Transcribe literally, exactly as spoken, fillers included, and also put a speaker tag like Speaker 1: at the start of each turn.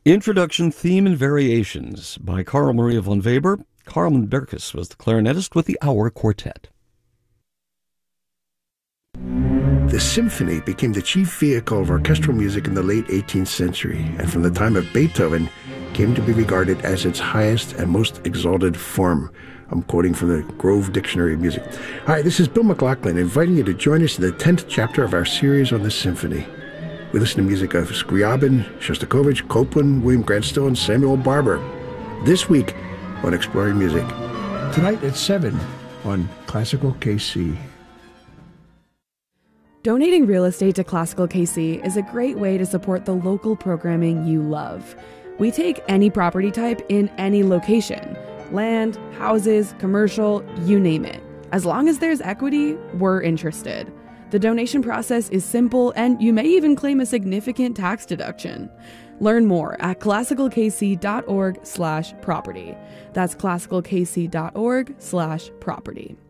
Speaker 1: Introduction, Theme, and Variations by Carl Maria von Weber. Carmen Berkus was the clarinetist with the Auer Quartet.
Speaker 2: The symphony became the chief vehicle of orchestral music in the late eighteenth century, and from the time of Beethoven came to be regarded as its highest and most exalted form. I'm quoting from the Grove Dictionary of Music. Hi, this is Bill McLaughlin, inviting you to join us in the tenth chapter of our series on the symphony. We listen to music of Scriabin, Shostakovich, Copland, William Grant Still, and Samuel Barber. This week on Exploring Music. Tonight at seven on Classical K C.
Speaker 3: Donating real estate to Classical K C is a great way to support the local programming you love. We take any property type in any location. Land, houses, commercial, you name it. As long as there's equity, we're interested. The donation process is simple, and you may even claim a significant tax deduction. Learn more at classicalkc.org slash property. That's classicalkc.org slash property.